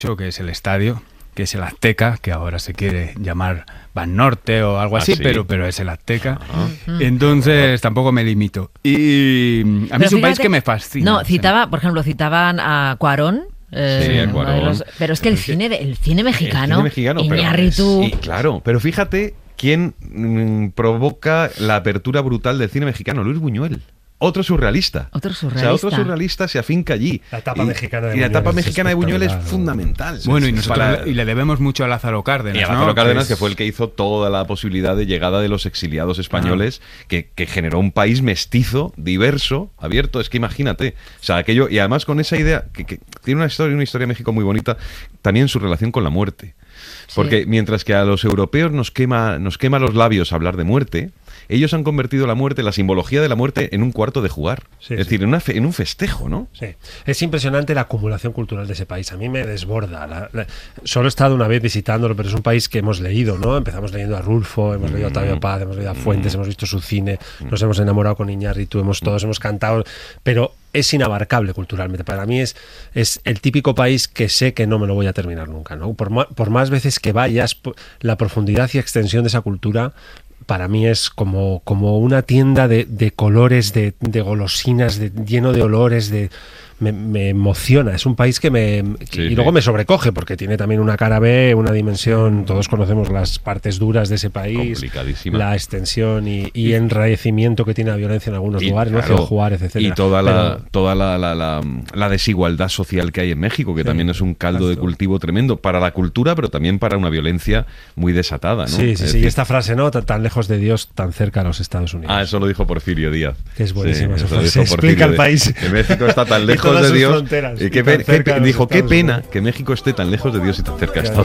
que es el estadio, que es el Azteca, que ahora se quiere llamar Banorte o algo así, sí. pero es el Azteca. Entonces tampoco me limito. Y a mí es un país que me fascina. No, por ejemplo, citaban a Cuarón. Sí, a Cuarón. Pero es que el cine mexicano, pero, Iñárritu. sí, claro, pero fíjate quién provoca la apertura brutal del cine mexicano, Luis Buñuel. Otro surrealista. Otro surrealista se afinca allí. La etapa mexicana de y la Buñuel etapa es mexicana de Buñuel es espectacular, fundamental. Bueno, y le debemos mucho a Lázaro Cárdenas. Y a Lázaro Cárdenas, que fue el que hizo toda la posibilidad de llegada de los exiliados españoles, que generó un país mestizo, diverso, abierto. Es que imagínate. O sea, aquello, y además con esa idea, que tiene una historia de México muy bonita, también su relación con la muerte. Porque mientras que a los europeos nos quema los labios hablar de muerte, ellos han convertido la muerte, la simbología de la muerte, en un cuarto de jugar. Sí, es decir, en un festejo, ¿no? Sí. Es impresionante la acumulación cultural de ese país. A mí me desborda. Solo he estado una vez visitándolo, pero es un país que hemos leído, ¿no? Empezamos leyendo a Rulfo, hemos leído a Octavio Paz, hemos leído a Fuentes, hemos visto su cine, nos hemos enamorado con Iñárritu, todos hemos cantado, pero es inabarcable culturalmente. Para mí es el típico país que sé que no me lo voy a terminar nunca, ¿no? Por más veces que vayas, la profundidad y extensión de esa cultura para mí es como una tienda de colores, de golosinas, lleno de olores, me emociona. Es un país que y luego me sobrecoge, porque tiene también una cara B, una dimensión. Todos conocemos las partes duras de ese país, complicadísima, la extensión y enrarecimiento que tiene la violencia en algunos lugares, claro, ¿no? Juárez, etcétera. Y toda la desigualdad social que hay en México, que también es un caldo de cultivo tremendo para la cultura, pero también para una violencia muy desatada, ¿no? Sí. Y esta frase, ¿no? Tan lejos de Dios, tan cerca a los Estados Unidos. Eso lo dijo Porfirio Díaz. Que es buenísima esa eso frase. lo dijo Explica el Porfirio país. Que México está tan lejos de Dios. Y dijo, qué pena que México esté tan lejos de Dios y tan cerca de Estados Unidos.